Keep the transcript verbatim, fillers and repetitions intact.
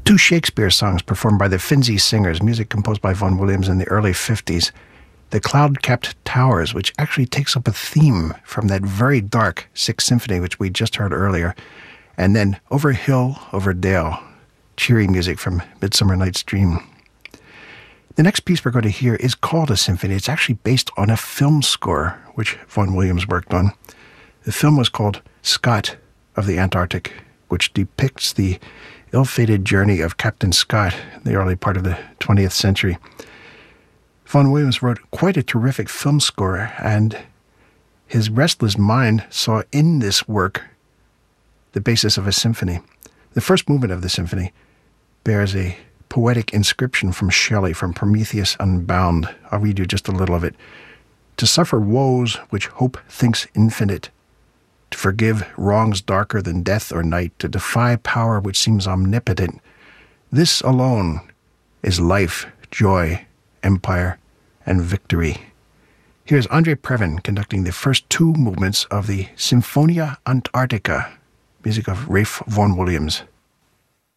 Two Shakespeare songs performed by the Finzi Singers, music composed by Vaughan Williams in the early fifties. The Cloud-Capped Towers, which actually takes up a theme from that very dark Sixth Symphony, which we just heard earlier. And then Over Hill, Over Dale, cheery music from Midsummer Night's Dream. The next piece we're going to hear is called a symphony. It's actually based on a film score, which Vaughan Williams worked on. The film was called Scott of the Antarctic, which depicts the ill-fated journey of Captain Scott in the early part of the twentieth century. Vaughan Williams wrote quite a terrific film score, and his restless mind saw in this work the basis of a symphony. The first movement of the symphony bears a poetic inscription from Shelley, from Prometheus Unbound. I'll read you just a little of it. To suffer woes which hope thinks infinite, to forgive wrongs darker than death or night, to defy power which seems omnipotent, this alone is life, joy, empire, and victory. Here's Andre Previn conducting the first two movements of the Symphonia Antarctica, music of Ralph Vaughan Williams.